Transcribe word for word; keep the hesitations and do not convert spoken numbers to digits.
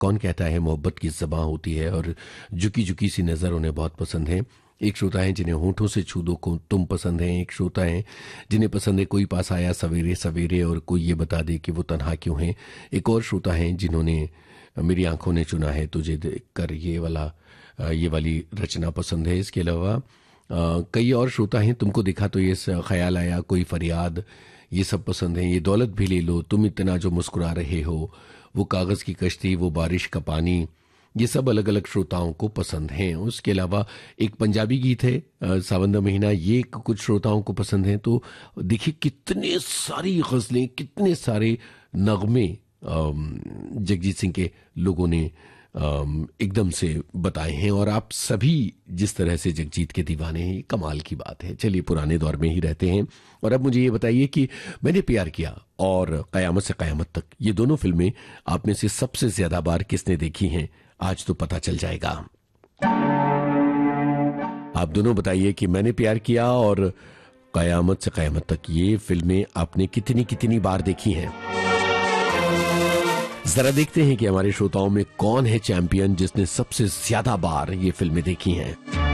कौन कहता है मोहब्बत की ज़बां होती है और झुकी झुकी सी नज़र उन्हें बहुत पसंद है। एक श्रोता है जिन्हें होठों से छू दो को तुम पसंद हैं। एक श्रोता है जिन्हें पसंद है कोई पास आया सवेरे सवेरे और कोई ये बता दे कि वो तन्हा क्यों है। एक और श्रोता है जिन्होंने मेरी आंखों ने चुना है तुझे देखकर, ये वाला ये वाली रचना पसंद है। इसके अलावा कई और श्रोता हैं, तुमको देखा तो ये ख्याल आया, कोई फरियाद, ये सब पसंद है। ये दौलत भी ले लो, तुम इतना जो मुस्कुरा रहे हो, वो कागज़ की कश्ती, वो बारिश का पानी, ये सब अलग अलग श्रोताओं को पसंद हैं। उसके अलावा एक पंजाबी गीत है सावन दा महीना, ये कुछ श्रोताओं को पसंद है। तो देखिए कितने सारी गज़लें, कितने सारे नगमे जगजीत सिंह के लोगों ने एकदम से बताए हैं और आप सभी जिस तरह से जगजीत के दीवाने हैं, ये कमाल की बात है। चलिए पुराने दौर में ही रहते हैं और अब मुझे ये बताइए कि मैंने प्यार किया और कयामत से कयामत तक, ये दोनों फिल्में आप में से सबसे ज्यादा बार किसने देखी हैं? आज तो पता चल जाएगा। आप दोनों बताइए कि मैंने प्यार किया और कयामत से कयामत तक, ये फिल्में आपने कितनी कितनी बार देखी हैं। जरा देखते हैं कि हमारे श्रोताओं में कौन है चैंपियन जिसने सबसे ज्यादा बार ये फिल्में देखी हैं।